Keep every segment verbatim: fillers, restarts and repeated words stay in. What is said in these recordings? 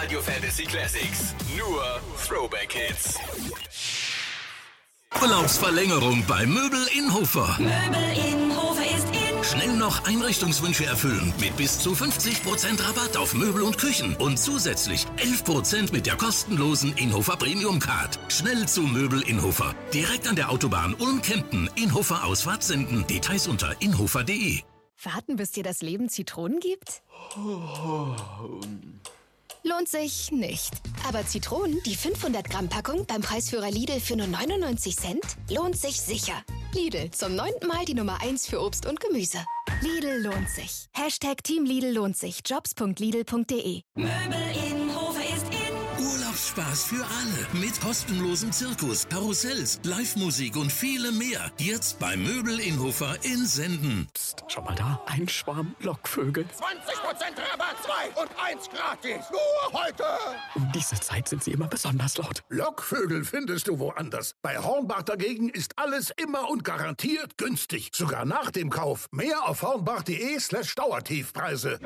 Radio Fantasy Classics. Nur Throwback Hits. Urlaubsverlängerung bei Möbel in Hofer. Möbel in Hofer ist in. Schnell noch Einrichtungswünsche erfüllen mit bis zu fünfzig Prozent Rabatt auf Möbel und Küchen und zusätzlich elf Prozent mit der kostenlosen Inhofer Premium Card. Schnell zu Möbel in Hofer. Direkt an der Autobahn Ulm-Kempten. Inhofer Ausfahrt senden. Details unter inhofer punkt de. Warten, bis dir das Leben Zitronen gibt? Lohnt sich nicht. Aber Zitronen, die fünfhundert Gramm Packung beim Preisführer Lidl für nur neunundneunzig Cent, lohnt sich sicher. Lidl, zum neunten Mal die Nummer eins für Obst und Gemüse. Lidl lohnt sich. Hashtag Team Lidl lohnt sich. jobs punkt lidl punkt de. Möbel in Hofer ist in. Urlaubsspaß für alle mit kostenlosem Zirkus, Karussells, Live-Musik und vielem mehr. Jetzt bei Möbel in Hofer in Senden. Psst, schau mal da, ein Schwarm Lockvögel. zwanzig Prozent Rabatt, zwei und eins gratis. Nur heute. Um diese Zeit sind sie immer besonders laut. Lockvögel findest du woanders. Bei Hornbach dagegen ist alles immer und garantiert günstig. Sogar nach dem Kauf. Mehr auf hornbach punkt de slash Dauertiefpreise.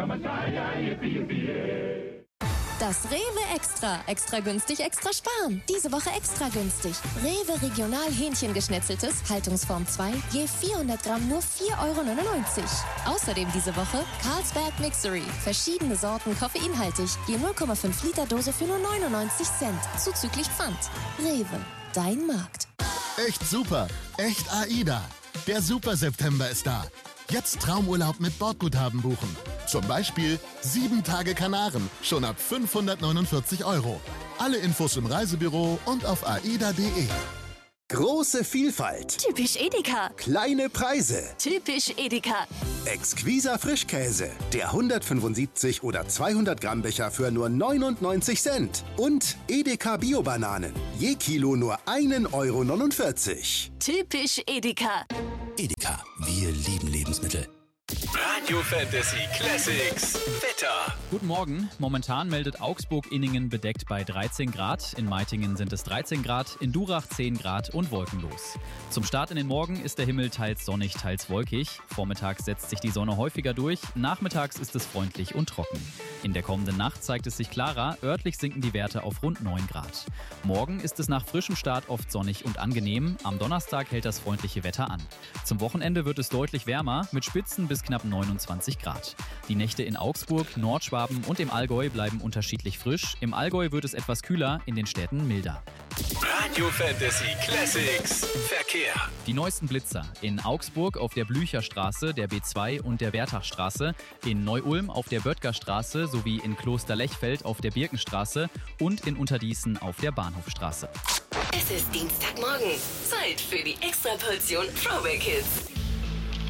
Das Rewe Extra. Extra günstig, extra sparen. Diese Woche extra günstig. Rewe Regional Hähnchengeschnetzeltes, Haltungsform zwei, je vierhundert Gramm nur vier Euro neunundneunzig. Außerdem diese Woche Carlsberg Mixery. Verschiedene Sorten koffeinhaltig, je null Komma fünf Liter Dose für nur neunundneunzig Cent. Zuzüglich Pfand. Rewe, dein Markt. Echt super. Echt AIDA. Der Super September ist da. Jetzt Traumurlaub mit Bordguthaben buchen. Zum Beispiel sieben Tage Kanaren, schon ab fünfhundertneunundvierzig Euro. Alle Infos im Reisebüro und auf aida punkt de. Große Vielfalt. Typisch Edeka. Kleine Preise. Typisch Edeka. Exquiser Frischkäse. Der hundertfünfundsiebzig oder zweihundert Gramm Becher für nur neunundneunzig Cent. Und Edeka Bio-Bananen. Je Kilo nur ein Euro neunundvierzig. Typisch Edeka. Edeka, wir lieben Lebensmittel. Radio Fantasy Classics. Wetter. Guten Morgen. Momentan meldet Augsburg-Inningen bedeckt bei dreizehn Grad. In Meitingen sind es dreizehn Grad, in Durach zehn Grad und wolkenlos. Zum Start in den Morgen ist der Himmel teils sonnig, teils wolkig. Vormittags setzt sich die Sonne häufiger durch. Nachmittags ist es freundlich und trocken. In der kommenden Nacht zeigt es sich klarer. Örtlich sinken die Werte auf rund neun Grad. Morgen ist es nach frischem Start oft sonnig und angenehm. Am Donnerstag hält das freundliche Wetter an. Zum Wochenende wird es deutlich wärmer mit Spitzen bis knapp neunundzwanzig Grad. Die Nächte in Augsburg, Nordschwaben und im Allgäu bleiben unterschiedlich frisch. Im Allgäu wird es etwas kühler, in den Städten milder. Radio Fantasy Classics. Verkehr. Die neuesten Blitzer. In Augsburg auf der Blücherstraße, der B zwei und der Bertachstraße, in Neu-Ulm auf der Böttgerstraße sowie in Kloster-Lechfeld auf der Birkenstraße und in Unterdießen auf der Bahnhofstraße. Es ist Dienstagmorgen. Zeit für die Extraportion Throwback Hits.